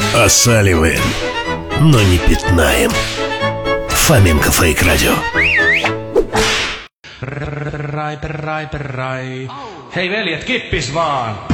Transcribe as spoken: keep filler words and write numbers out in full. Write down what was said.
Осаливаем, но не пятнаем. Фоменко Фейк Радио. Hei veljet, kippis vaan!